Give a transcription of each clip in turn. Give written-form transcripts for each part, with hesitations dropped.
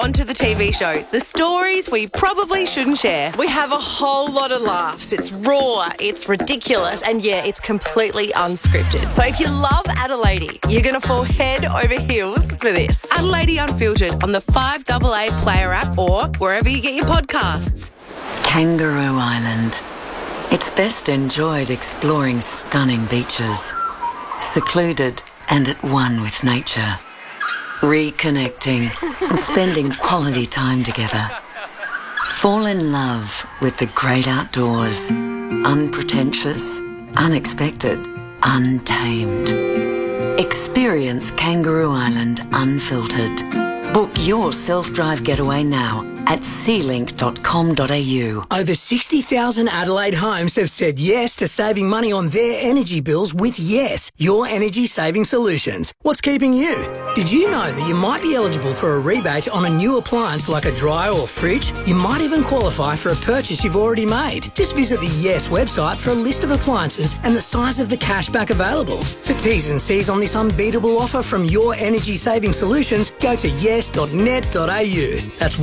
onto the TV show. The stories we probably shouldn't share. We have a whole lot of laughs. It's raw, it's ridiculous, and yeah, it's completely unscripted. So if you love Adelaide, you're going to fall head over heels for this. Adelaide Unfiltered on the 5AA Player app or wherever you get your podcasts. Kangaroo Island. It's best enjoyed exploring stunning beaches, secluded and at one with nature, reconnecting and spending quality time together. Fall in love with the great outdoors, unpretentious, unexpected, untamed. Experience Kangaroo Island Unfiltered. Book your self-drive getaway now at sealink.com.au. Over 60,000 Adelaide homes have said yes to saving money on their energy bills with Yes, your energy saving solutions. What's keeping you? Did you know that you might be eligible for a rebate on a new appliance like a dryer or fridge? You might even qualify for a purchase you've already made. Just visit the Yes website for a list of appliances and the size of the cashback available. For T's and C's on this unbeatable offer from your energy saving solutions, go to yes.net.au. That's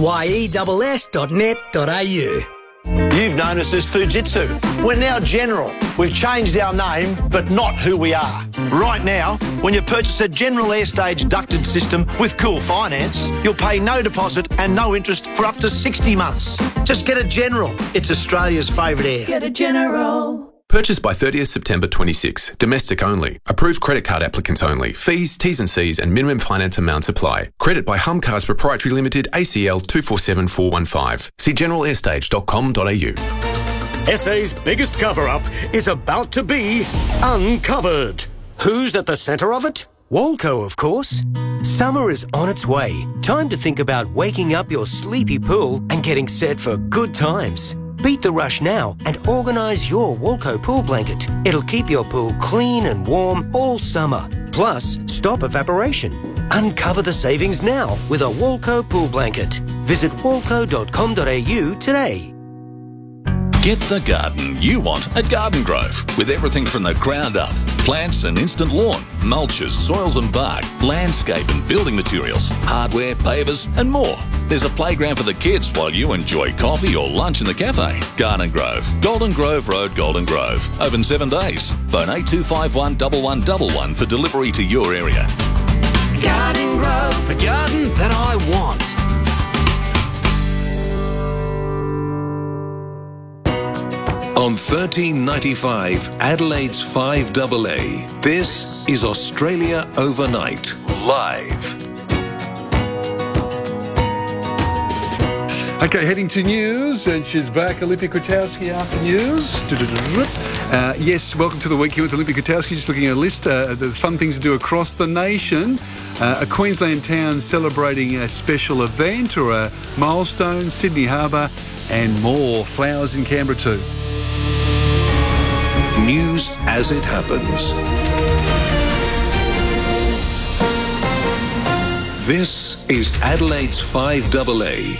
yes.net.au. You've known us as Fujitsu. We're now General. We've changed our name, but not who we are. Right now, when you purchase a General Airstage ducted system with Cool Finance, you'll pay no deposit and no interest for up to 60 months. Just get a General. It's Australia's favourite air. Get a General. Purchased by 30th September 26. Domestic only. Approved credit card applicants only. Fees, T's and C's and minimum finance amounts apply. Credit by Humcars Proprietary Limited, ACL 247415. See generalairstage.com.au. SA's biggest cover-up is about to be uncovered. Who's at the centre of it? Walco, of course. Summer is on its way. Time to think about waking up your sleepy pool and getting set for good times. Beat the rush now and organise your Walco pool blanket. It'll keep your pool clean and warm all summer. Plus, stop evaporation. Uncover the savings now with a Walco pool blanket. Visit walco.com.au today. Get the garden you want at Garden Grove, with everything from the ground up. Plants and instant lawn, mulches, soils and bark, landscape and building materials, hardware, pavers and more. There's a playground for the kids while you enjoy coffee or lunch in the cafe. Garden Grove, Golden Grove Road, Golden Grove. Open 7 days. Phone 8251 1111 for delivery to your area. Garden Grove, the garden that I want. On 1395 Adelaide's 5AA, this is Australia Overnight, live. Okay, heading to news, and she's back, Olympia Kwiatkowski after news. Yes, welcome to the weekend with Olympia Kwiatkowski. Just looking at a list of the fun things to do across the nation. A Queensland town celebrating a special event or a milestone, Sydney Harbour, and more. Flowers in Canberra too. News as it happens. This is Adelaide's 5AA.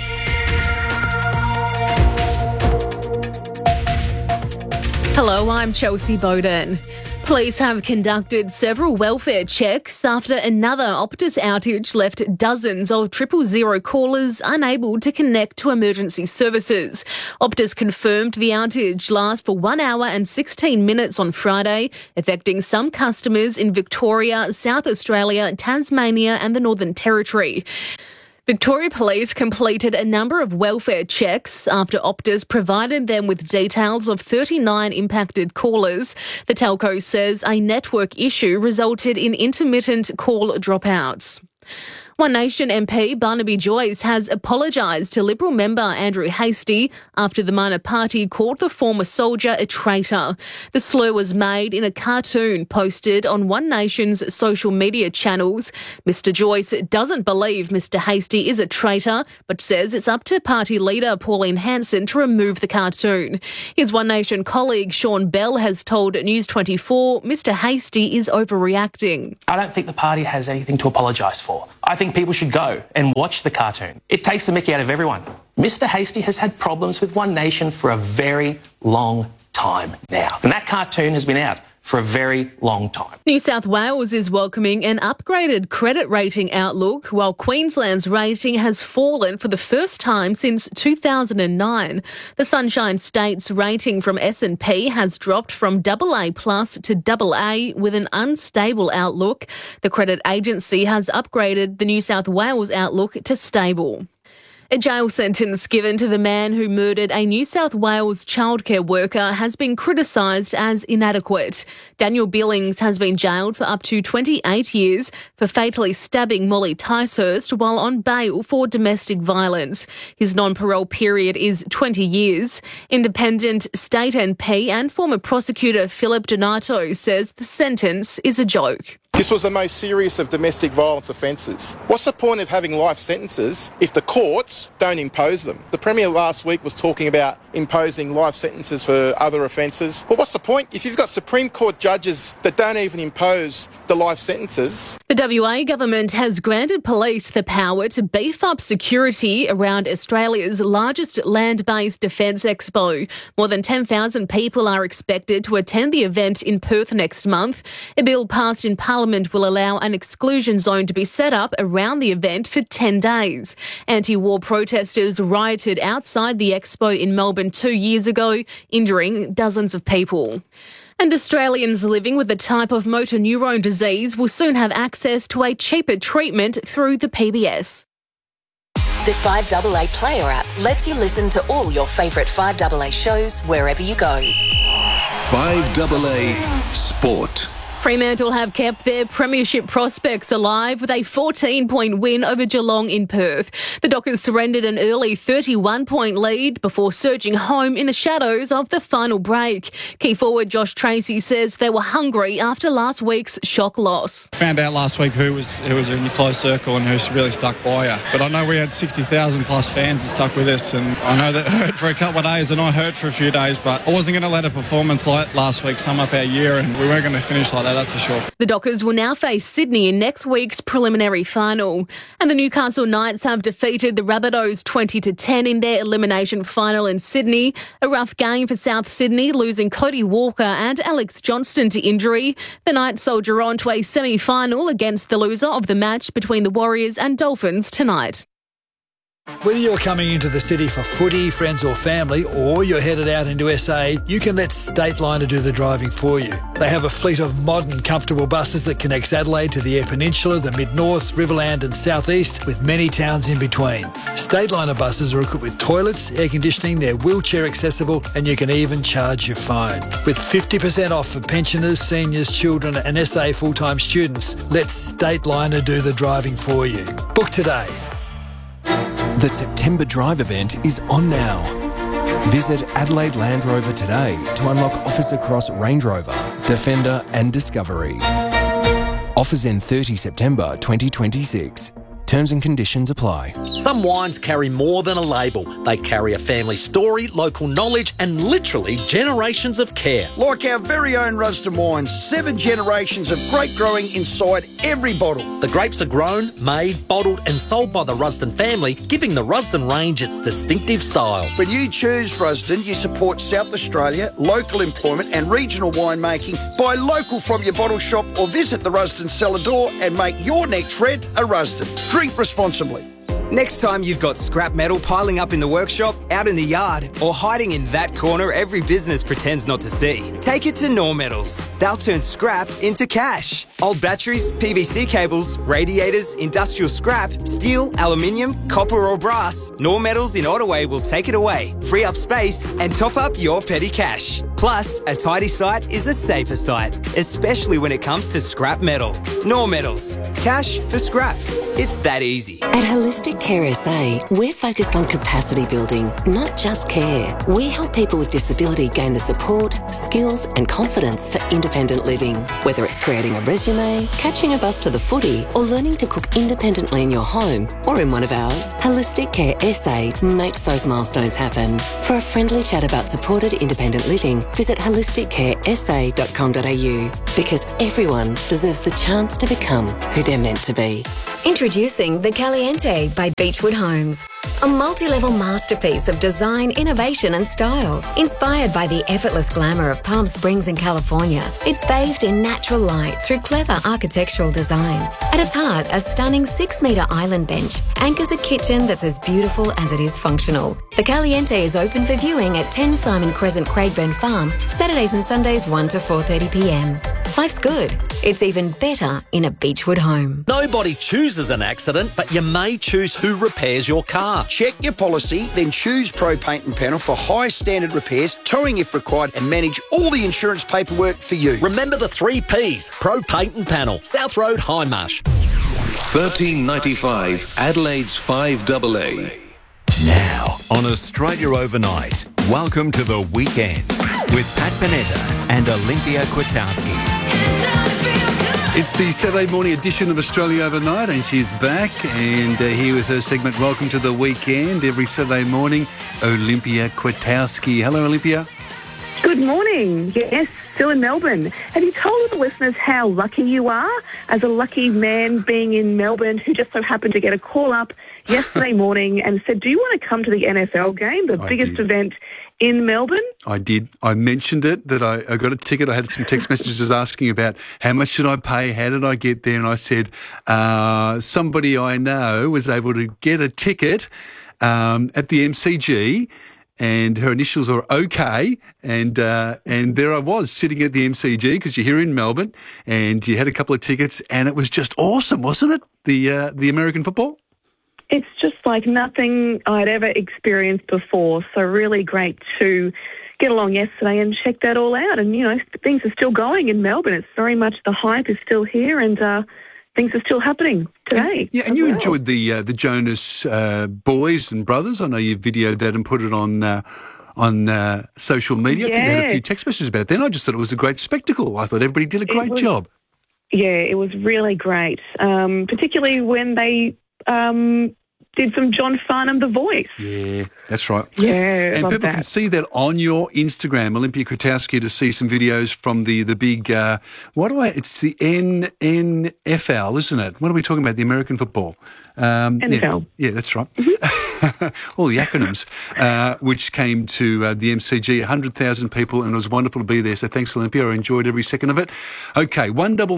Hello, I'm Chelsea Bowden. Police have conducted several welfare checks after another Optus outage left dozens of 000 callers unable to connect to emergency services. Optus confirmed the outage lasts for 1 hour and 16 minutes on Friday, affecting some customers in Victoria, South Australia, Tasmania and the Northern Territory. Victoria Police completed a number of welfare checks after Optus provided them with details of 39 impacted callers. The telco says a network issue resulted in intermittent call dropouts. One Nation MP Barnaby Joyce has apologised to Liberal member Andrew Hastie after the minor party called the former soldier a traitor. The slur was made in a cartoon posted on One Nation's social media channels. Mr Joyce doesn't believe Mr Hastie is a traitor, but says it's up to party leader Pauline Hanson to remove the cartoon. His One Nation colleague Sean Bell has told News 24 Mr Hastie is overreacting. I don't think the party has anything to apologise for. I think people should go and watch the cartoon. It takes the mickey out of everyone. Mr Hastie has had problems with One Nation for a very long time now. And that cartoon has been out for a very long time. New South Wales is welcoming an upgraded credit rating outlook, while Queensland's rating has fallen for the first time since 2009. The Sunshine State's rating from S&P has dropped from AA+ to AA with an unstable outlook. The credit agency has upgraded the New South Wales outlook to stable. A jail sentence given to the man who murdered a New South Wales childcare worker has been criticised as inadequate. Daniel Billings has been jailed for up to 28 years for fatally stabbing Molly Ticehurst while on bail for domestic violence. His non-parole period is 20 years. Independent state MP and former prosecutor Philip Donato says the sentence is a joke. This was the most serious of domestic violence offences. What's the point of having life sentences if the courts don't impose them? The Premier last week was talking about imposing life sentences for other offences. Well, what's the point if you've got Supreme Court judges that don't even impose the life sentences? The WA government has granted police the power to beef up security around Australia's largest land-based defence expo. More than 10,000 people are expected to attend the event in Perth next month. A bill passed in Parliament will allow an exclusion zone to be set up around the event for 10 days. Anti-war protesters rioted outside the expo in Melbourne 2 years ago, injuring dozens of people. And Australians living with a type of motor neurone disease will soon have access to a cheaper treatment through the PBS. The 5AA Player app lets you listen to all your favourite 5AA shows wherever you go. 5AA Sport. Fremantle have kept their premiership prospects alive with a 14-point win over Geelong in Perth. The Dockers surrendered an early 31-point lead before surging home in the shadows of the final break. Key forward Josh Tracy says they were hungry after last week's shock loss. Found out last week who was in your close circle and who's really stuck by you. But I know we had 60,000 plus fans that stuck with us, and I know that hurt for a couple of days and I hurt for a few days, but I wasn't going to let a performance like last week sum up our year, and we weren't going to finish like that. That's for sure. The Dockers will now face Sydney in next week's preliminary final. And the Newcastle Knights have defeated the Rabbitohs 20-10 in their elimination final in Sydney. A rough game for South Sydney, losing Cody Walker and Alex Johnston to injury. The Knights soldier on to a semi-final against the loser of the match between the Warriors and Dolphins tonight. Whether you're coming into the city for footy, friends or family, or you're headed out into SA, you can let Stateliner do the driving for you. They have a fleet of modern, comfortable buses that connects Adelaide to the Eyre Peninsula, the Mid-North, Riverland and South East, with many towns in between. Stateliner buses are equipped with toilets, air conditioning, they're wheelchair accessible, and you can even charge your phone. With 50% off for pensioners, seniors, children and SA full-time students, let Stateliner do the driving for you. Book today. The September Drive event is on now. Visit Adelaide Land Rover today to unlock offers across Range Rover, Defender and Discovery. Offers end 30 September 2026. Terms and conditions apply. Some wines carry more than a label. They carry a family story, local knowledge and literally generations of care. Like our very own Rusden wines, 7 generations of grape growing inside every bottle. The grapes are grown, made, bottled and sold by the Rusden family, giving the Rusden range its distinctive style. When you choose Rusden, you support South Australia, local employment and regional winemaking. Buy local from your bottle shop or visit the Rusden cellar door and make your next red a Rusden. Drink responsibly. Next time you've got scrap metal piling up in the workshop, out in the yard, or hiding in that corner every business pretends not to see, take it to Knorr Metals. They'll turn scrap into cash. Old batteries, PVC cables, radiators, industrial scrap, steel, aluminium, copper or brass, Knorr Metals in Ottaway will take it away, free up space and top up your petty cash. Plus, a tidy site is a safer site, especially when it comes to scrap metal. Knorr Metals. Cash for scrap. It's that easy. At Holistic Care SA, we're focused on capacity building, not just care. We help people with disability gain the support, skills and confidence for independent living. Whether it's creating a resume, catching a bus to the footy, or learning to cook independently in your home or in one of ours, Holistic Care SA makes those milestones happen. For a friendly chat about supported independent living, visit holisticcaresa.com.au. Because everyone deserves the chance to become who they're meant to be. Introducing the Caliente by Beechwood Homes. A multi-level masterpiece of design, innovation and style. Inspired by the effortless glamour of Palm Springs in California, it's bathed in natural light through clever architectural design. At its heart, a stunning 6-metre island bench anchors a kitchen that's as beautiful as it is functional. The Caliente is open for viewing at 10 Simon Crescent, Craigburn Farm, Saturdays and Sundays 1 to 4:30pm. Life's good. It's even better in a Beechwood home. Nobody chooses an accident, but you may choose who repairs your car. Check your policy, then choose Pro Paint and Panel for high standard repairs, towing if required, and manage all the insurance paperwork for you. Remember the 3 Ps. Pro Paint and Panel. South Road, Hindmarsh. 1395 Adelaide's 5AA. Now on Australia Overnight, welcome to the weekend with Pat Panetta and Olympia Kwiatkowski. It's the Saturday morning edition of Australia Overnight, and she's back and here with her segment Welcome to the Weekend every Saturday morning, Olympia Kwiatkowski. Hello, Olympia. Good morning. Yes, still in Melbourne. Have you told the listeners how lucky you are as a lucky man being in Melbourne who just so happened to get a call up yesterday morning and said, do you want to come to the NFL game, the biggest event in Melbourne? I did. I mentioned it, that I got a ticket. I had some text messages asking about how much should I pay, how did I get there, and I said somebody I know was able to get a ticket at the MCG, and her initials are OK, and there I was sitting at the MCG because you're here in Melbourne, and you had a couple of tickets, and it was just awesome, wasn't it? The American football. It's just like nothing I'd ever experienced before. So really great to get along yesterday and check that all out. And, you know, things are still going in Melbourne. It's very much the hype is still here and things are still happening today. And you enjoyed the Jonas boys and brothers. I know you videoed that and put it on social media. I think you had a few text messages about it then. I just thought it was a great spectacle. I thought everybody did a great job. Yeah, it was really great, particularly when they did some John Farnham, The Voice. Yeah, that's right. Yeah, and people can see that on your Instagram, Olympia Kwiatkowski, to see some videos from the big, it's the NFL, isn't it? What are we talking about? The American football. NFL. Yeah, that's right. All the acronyms, which came to the MCG, 100,000 people, and it was wonderful to be there. So thanks, Olympia. I enjoyed every second of it. Okay,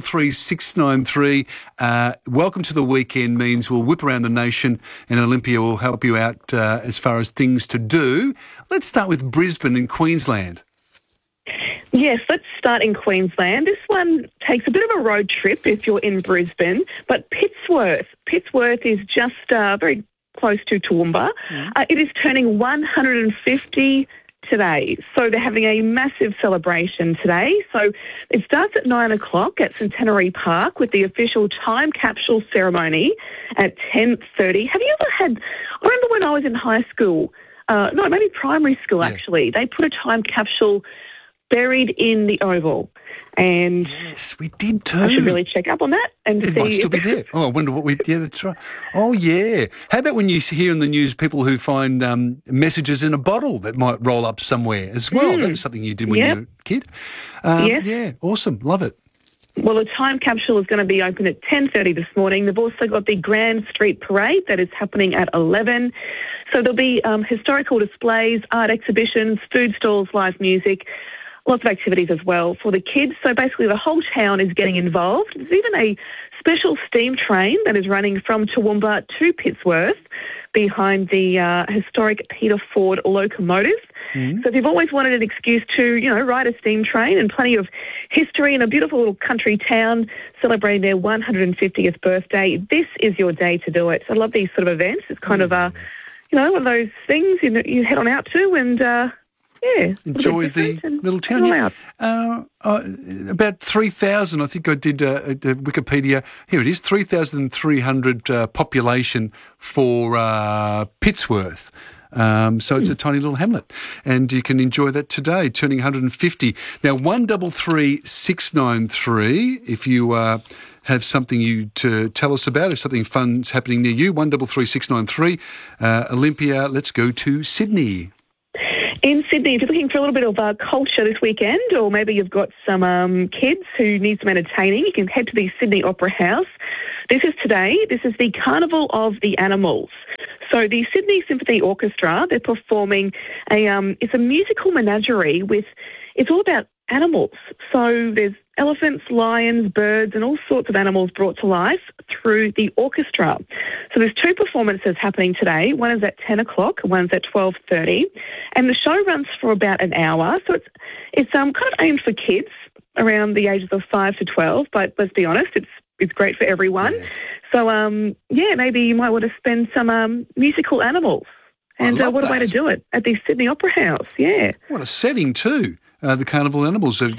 133693. Welcome to the weekend means we'll whip around the nation, and Olympia will help you out as far as things to do. Let's start with Brisbane in Queensland. Yes, let's start in Queensland. This one takes a bit of a road trip if you're in Brisbane, but Pittsworth is just very close to Toowoomba. It is turning 150 today, so they're having a massive celebration today. So it starts at 9 o'clock at Centenary Park with the official time capsule ceremony at 10:30. Have you ever had, I remember when I was in high school, maybe primary school actually, they put a time capsule buried in the Oval. And yes, we did too. I should really check up on that and it see. Might still be there. Oh, I wonder what we... Yeah, that's right. Oh, yeah. How about when you hear in the news people who find messages in a bottle that might roll up somewhere as well? That was something you did when you were a kid. Yes. Yeah, awesome. Love it. Well, the time capsule is going to be open at 10:30 this morning. They've also got the Grand Street Parade that is happening at 11. So there'll be historical displays, art exhibitions, food stalls, live music, lots of activities as well for the kids. So basically the whole town is getting involved. There's even a special steam train that is running from Toowoomba to Pittsworth behind the historic Peter Ford locomotive. So if you've always wanted an excuse to, ride a steam train and plenty of history in a beautiful little country town celebrating their 150th birthday, this is your day to do it. So I love these sort of events. It's kind of one of those things you head on out to and enjoy the little town. About 3,000, I think I did Wikipedia. Here it is, 3,300 population for Pittsworth. So it's a tiny little hamlet, and you can enjoy that today, turning 150. Now, 133693, if you have something to tell us about, if something fun's happening near you, 133693. Olympia, let's go to Sydney. In Sydney, if you're looking for a little bit of culture this weekend, or maybe you've got some kids who need some entertaining, you can head to the Sydney Opera House. This is today. This is the Carnival of the Animals. So the Sydney Symphony Orchestra, they're performing it's a musical menagerie it's all about animals. So there's elephants, lions, birds, and all sorts of animals brought to life through the orchestra. So there's two performances happening today. One is at 10 o'clock, one's at 12:30. And the show runs for about an hour. So it's kind of aimed for kids around the ages of 5 to 12, but let's be honest, it's great for everyone. Yeah. So, maybe you might want to spend some musical animals. And what a way to do it at the Sydney Opera House, yeah. What a setting too. The Carnival Animals by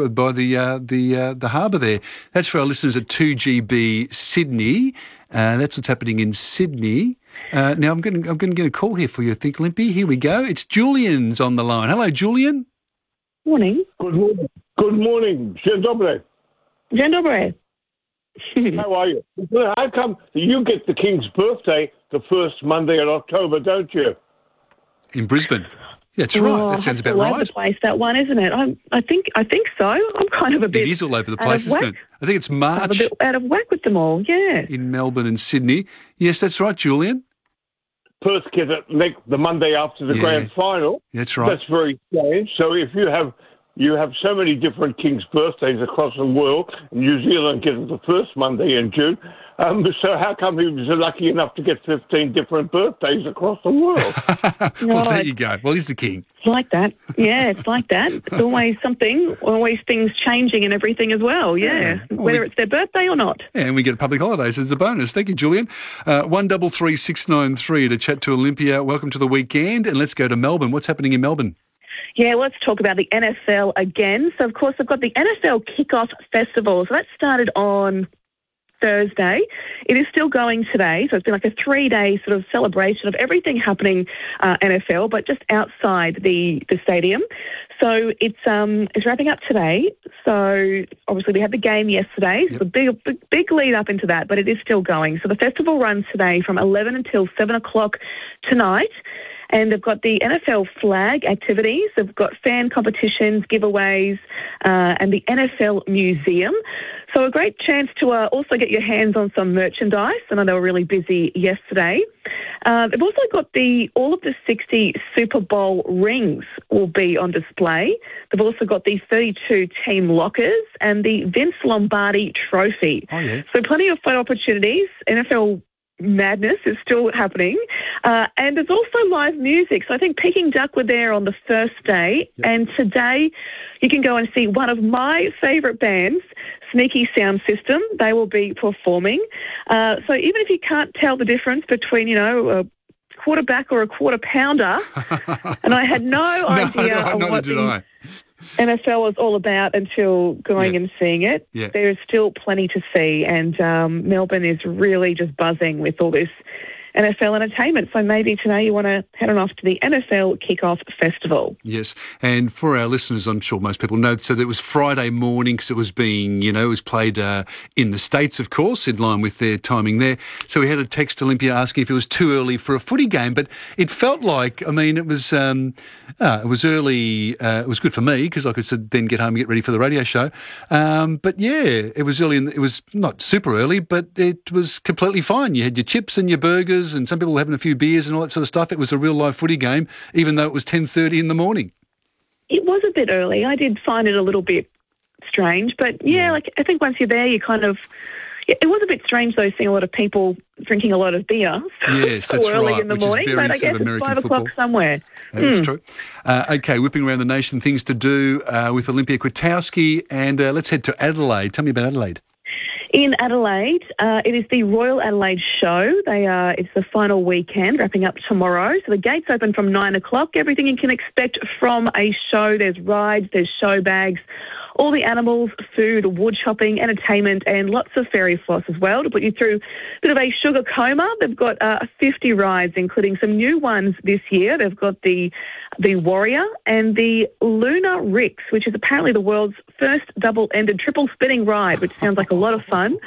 the harbour there. That's for our listeners at 2GB Sydney. That's what's happening in Sydney. Now I'm going to get a call here for you, I think, Limpy. Here we go. It's Julian's on the line. Hello, Julian. Morning. Good morning. Good morning. Dzień dobry. Dzień dobry. How are you? How come you get the King's birthday the first Monday in October, don't you? In Brisbane. Yeah, that's right. That sounds about right. All over the place, that one, isn't it? I think so. I'm kind of a bit. It is all over the place, isn't it? I think it's March. I'm a bit out of whack with them all. Yeah. In Melbourne and Sydney. Yes, that's right, Julian. Perth get it the Monday after the grand final. That's right. That's very strange. So if you have so many different King's birthdays across the world, New Zealand gets the first Monday in June. So how come he was lucky enough to get 15 different birthdays across the world? Well, there you go. Well, he's the king. It's like that. Yeah, it's like that. It's always something, always things changing and everything as well, yeah. Well, whether it's their birthday or not. Yeah, and we get public holidays as a bonus. Thank you, Julian. 133693 to chat to Olympia. Welcome to the weekend, and let's go to Melbourne. What's happening in Melbourne? Yeah, let's talk about the NFL again. So, of course, I've got the NFL Kickoff Festival. So that started on Thursday. It is still going today, so it's been like a 3-day sort of celebration of everything happening NFL, but just outside the stadium. So it's wrapping up today. So obviously we had the game yesterday, so the big lead up into that, but it is still going. So the festival runs today from 11 until 7 o'clock tonight. And they've got the NFL flag activities. They've got fan competitions, giveaways, and the NFL Museum. So a great chance to also get your hands on some merchandise. I know they were really busy yesterday. They've also got all of the 60 Super Bowl rings will be on display. They've also got the 32 team lockers and the Vince Lombardi trophy. Oh, yeah. So plenty of fun opportunities. NFL madness is still happening. And there's also live music. So I think Peking Duck were there on the first day. Yep. And today you can go and see one of my favourite bands, Sneaky Sound System. They will be performing. So even if you can't tell the difference between, a quarterback or a quarter pounder, and I had no idea of what the NFL was all about until going and seeing it. Yeah. There is still plenty to see, and Melbourne is really just buzzing with all this NFL entertainment. So maybe today you want to head on off to the NFL Kickoff Festival. Yes, and for our listeners, I'm sure most people know, so that was Friday morning because it was being, it was played in the States, of course, in line with their timing there. So we had a text to Olympia asking if it was too early for a footy game, but it felt like, it was early. It was good for me because I could then get home and get ready for the radio show. But yeah, it was early, and it was not super early, but it was completely fine. You had your chips and your burgers, and some people were having a few beers and all that sort of stuff. It was a real live footy game, even though it was 10:30 in the morning. It was a bit early. I did find it a little bit strange, but I think once you're there, you kind of. It was a bit strange though, seeing a lot of people drinking a lot of beer. Yes, so that's early right. in the morning, but I guess it's 5 o'clock somewhere. That's true. Okay, whipping around the nation, things to do with Olympia Kwiatkowski, and let's head to Adelaide. Tell me about Adelaide. In Adelaide, it is the Royal Adelaide Show. It's the final weekend, wrapping up tomorrow. So the gates open from 9 o'clock. Everything you can expect from a show. There's rides, there's show bags, all the animals, food, wood chopping, entertainment, and lots of fairy floss as well to put you through a bit of a sugar coma. They've got 50 rides, including some new ones this year. They've got the Warrior and the Lunar Rix, which is apparently the world's first double-ended triple spinning ride, which sounds like a lot of fun.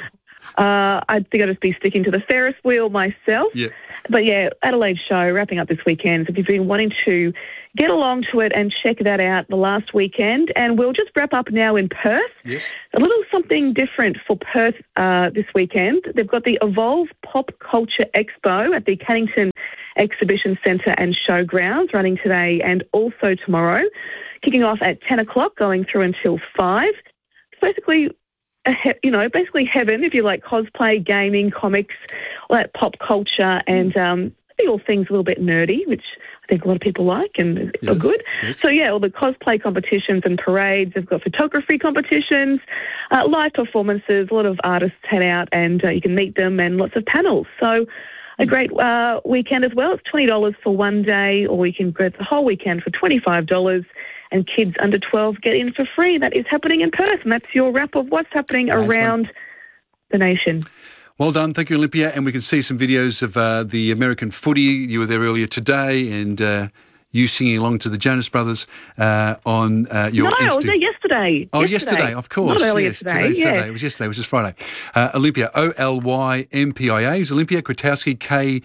I think I'll just be sticking to the Ferris wheel myself. Yeah. But yeah, Adelaide show wrapping up this weekend. So if you've been wanting to get along to it and check that out the last weekend, and we'll just wrap up now in Perth. Yes. A little something different for Perth this weekend. They've got the Evolve Pop Culture Expo at the Cannington Exhibition Centre and Showgrounds running today and also tomorrow, kicking off at 10 o'clock, going through until 5. It's basically heaven if you like cosplay, gaming, comics, all that pop culture, and all things a little bit nerdy, which I think a lot of people like and are good. Yes. So, yeah, all the cosplay competitions and parades. They've got photography competitions, live performances, a lot of artists head out and you can meet them, and lots of panels. So a great weekend as well. It's $20 for one day, or you can go the whole weekend for $25. And kids under 12 get in for free. That is happening in Perth, and that's your wrap of what's happening around the nation. Well done. Thank you, Olympia. And we can see some videos of the American footy. You were there earlier today, and you singing along to the Jonas Brothers on your Insta. No, I was there yesterday. Oh, yesterday, of course. Not earlier yes, today. Today's Yeah. Saturday. It was yesterday, which is Friday. Olympia, Olympia is Olympia Kwiatkowski,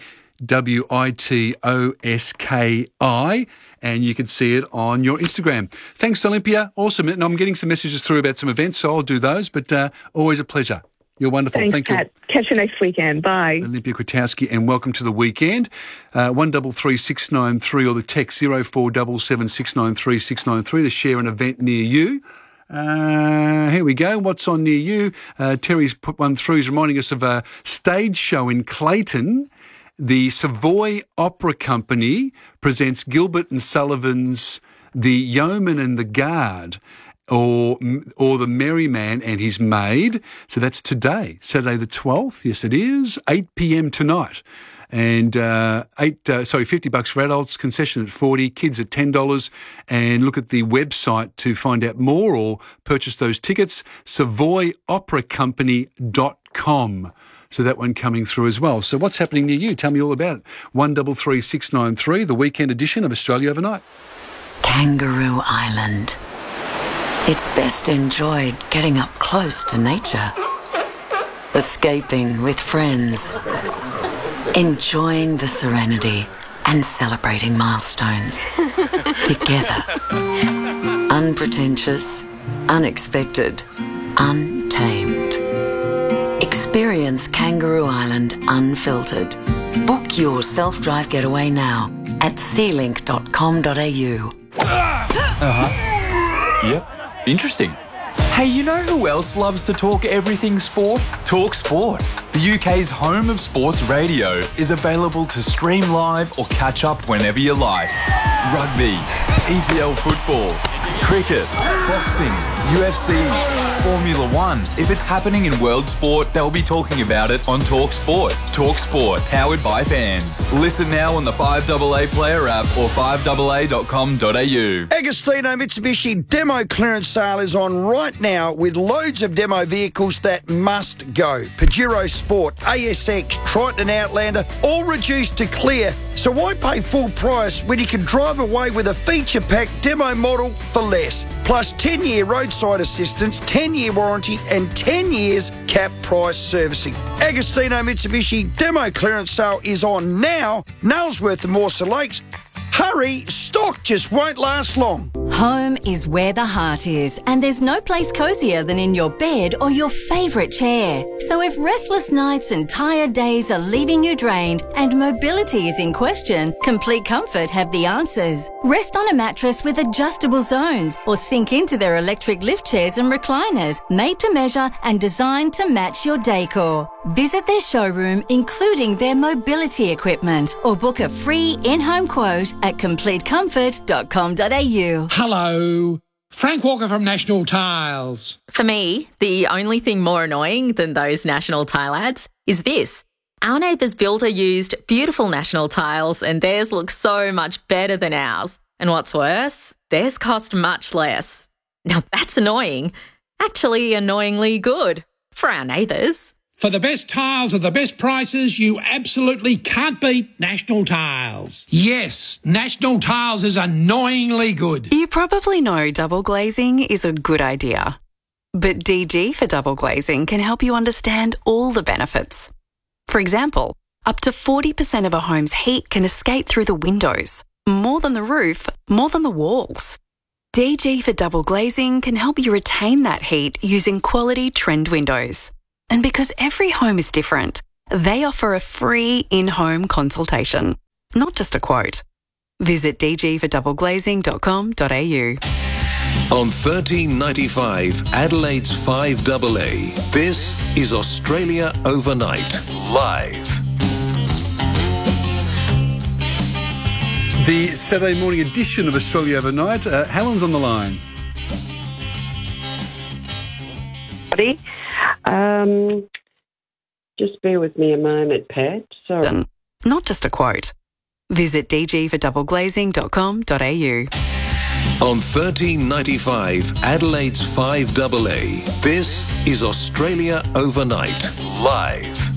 Kwitoski. And you can see it on your Instagram. Thanks, Olympia. Awesome. And I'm getting some messages through about some events, so I'll do those. But always a pleasure. You're wonderful. Thanks, Thank you. Pat. Catch you next weekend. Bye. Olympia Kwiatkowski, and welcome to the weekend. 133693 or the text 0477 693 693 to share an event near you. Here we go. What's on near you? Terry's put one through. He's reminding us of a stage show in Clayton. The Savoy Opera Company presents Gilbert and Sullivan's The Yeoman and the Guard, or The Merry Man and His Maid. So that's today, Saturday the 12th. Yes, it is. 8 p.m. tonight. And $50 for adults, concession at $40, kids at $10. And look at the website to find out more or purchase those tickets, SavoyOperaCompany.com. So that one coming through as well. So what's happening near you? Tell me all about it. 133693, the weekend edition of Australia Overnight. Kangaroo Island. It's best enjoyed getting up close to nature, escaping with friends, enjoying the serenity and celebrating milestones together. Unpretentious, unexpected, untamed. Experience Kangaroo Island unfiltered. Book your self-drive getaway now at sealink.com.au. Yep. Interesting. Hey, you know who else loves to talk everything sport? Talk Sport. The UK's home of sports radio is available to stream live or catch up whenever you like. Rugby, EPL football, cricket, boxing, UFC, Formula One. If it's happening in world sport, they'll be talking about it on Talk Sport. Talk Sport, powered by fans. Listen now on the 5AA Player app or 5AA.com.au. Agostino Mitsubishi demo clearance sale is on right now with loads of demo vehicles that must go. Pajero Sport, ASX, Triton Outlander, all reduced to clear. So why pay full price when you can drive away with a feature-packed demo model for less? Plus 10-year roadside assistance, 10-year warranty and 10 years cap price servicing. Agostino Mitsubishi demo clearance sale is on now. Nailsworth and Mawson Lakes. Hurry, stock just won't last long. Home is where the heart is, and there's no place cosier than in your bed or your favourite chair. So if restless nights and tired days are leaving you drained and mobility is in question, Complete Comfort have the answers. Rest on a mattress with adjustable zones or sink into their electric lift chairs and recliners, made to measure and designed to match your decor. Visit their showroom, including their mobility equipment, or book a free in-home quote at completecomfort.com.au. Hello, Frank Walker from National Tiles. For me, the only thing more annoying than those National Tile ads is this. Our neighbour's builder used beautiful National Tiles and theirs looks so much better than ours. And what's worse, theirs cost much less. Now that's annoying. Actually annoyingly good for our neighbours. For the best tiles at the best prices, you absolutely can't beat National Tiles. Yes, National Tiles is annoyingly good. You probably know double glazing is a good idea. But DG for double glazing can help you understand all the benefits. For example, up to 40% of a home's heat can escape through the windows. More than the roof, more than the walls. DG for double glazing can help you retain that heat using quality trend windows. And because every home is different, they offer a free in-home consultation, not just a quote. Visit dgfordoubleglazing.com.au. On 1395 Adelaide's 5AA, this is Australia Overnight, live. The Saturday morning edition of Australia Overnight. Helen's on the line. Just bear with me a moment, Pat. Sorry. Not just a quote. Visit dgfordoubleglazing.com.au. On 1395 Adelaide's 5AA, this is Australia Overnight, live.